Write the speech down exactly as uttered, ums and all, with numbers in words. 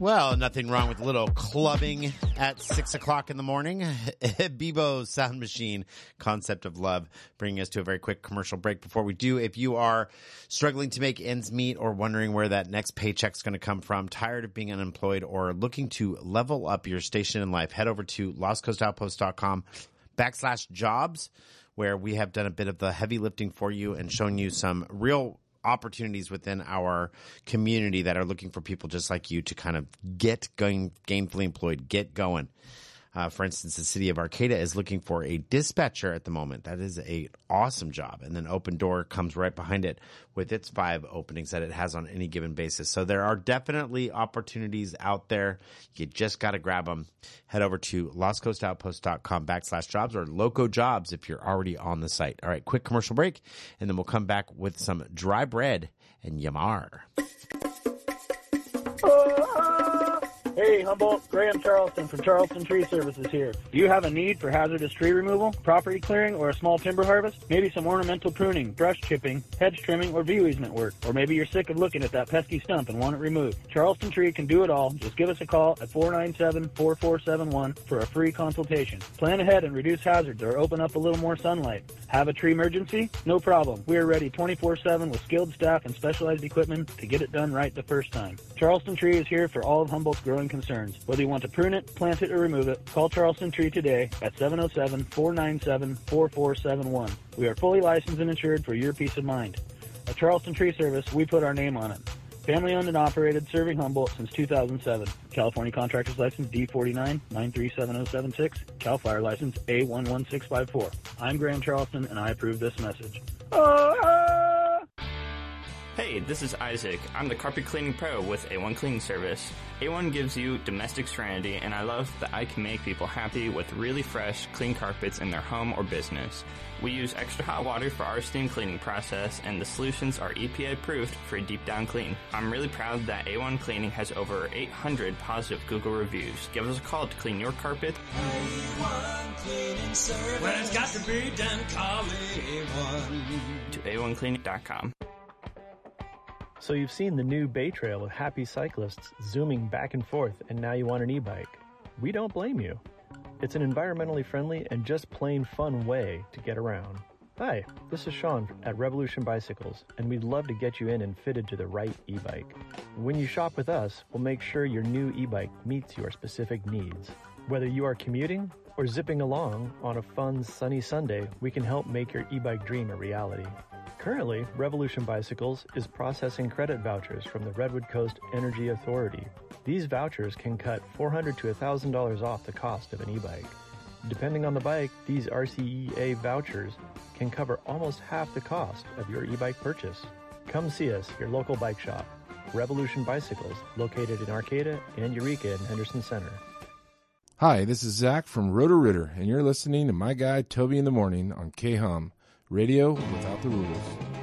Well, nothing wrong with a little clubbing at six o'clock in the morning. Bebo's Sound Machine, Concept of Love, bringing us to a very quick commercial break. Before we do, if you are struggling to make ends meet or wondering where that next paycheck's going to come from, tired of being unemployed, or looking to level up your station in life, head over to lostcoastoutpost.com backslash jobs, where we have done a bit of the heavy lifting for you and shown you some real opportunities within our community that are looking for people just like you to kind of get going, gainfully employed, get going. Uh, for instance, the city of Arcata is looking for a dispatcher at the moment. That is a awesome job. And then Open Door comes right behind it with its five openings that it has on any given basis. So there are definitely opportunities out there. You just got to grab them. Head over to lostcoastoutpost.com backslash jobs or Loco Jobs if you're already on the site. All right, quick commercial break, and then we'll come back with some dry bread and Yamar. Hey, Humboldt, Graham Charleston from Charleston Tree Services here. Do you have a need for hazardous tree removal, property clearing, or a small timber harvest? Maybe some ornamental pruning, brush chipping, hedge trimming, or view easement work. Or maybe you're sick of looking at that pesky stump and want it removed. Charleston Tree can do it all. Just give us a call at four nine seven, four four seven one for a free consultation. Plan ahead and reduce hazards or open up a little more sunlight. Have a tree emergency? No problem. We are ready twenty-four seven with skilled staff and specialized equipment to get it done right the first time. Charleston Tree is here for all of Humboldt's growing concerns. Whether you want to prune it, plant it, or remove it, call Charleston Tree today at seven oh seven, four nine seven, four four seven one. We are fully licensed and insured for your peace of mind. At Charleston Tree Service, we put our name on it. Family owned and operated, serving Humboldt since two thousand seven. California Contractor's License D forty-nine, nine three seven oh seven six. Cal Fire License A one one six five four. I'm Graham Charleston, and I approve this message. Hey, this is Isaac. I'm the carpet cleaning pro with A one Cleaning Service. A one gives you domestic serenity, and I love that I can make people happy with really fresh, clean carpets in their home or business. We use extra hot water for our steam cleaning process, and the solutions are E P A approved for a deep down clean. I'm really proud that A one Cleaning has over eight hundred positive Google reviews. Give us a call to clean your carpet. A one Cleaning Service. When it's got to be done, call A one. To A one cleaning dot com. So you've seen the new Bay Trail with happy cyclists zooming back and forth, and now you want an e-bike. We don't blame you. It's an environmentally friendly and just plain fun way to get around. Hi, this is Sean at Revolution Bicycles, and we'd love to get you in and fitted to the right e-bike. When you shop with us, we'll make sure your new e-bike meets your specific needs. Whether you are commuting or zipping along on a fun, sunny Sunday, we can help make your e-bike dream a reality. Currently, Revolution Bicycles is processing credit vouchers from the Redwood Coast Energy Authority. These vouchers can cut four hundred dollars to one thousand dollars off the cost of an e-bike. Depending on the bike, these R C E A vouchers can cover almost half the cost of your e-bike purchase. Come see us, your local bike shop. Revolution Bicycles, located in Arcata and Eureka in Henderson Center. Hi, this is Zach from Roto-Rooter, and you're listening to my guy Toby in the Morning on K-Hum, radio without the rules.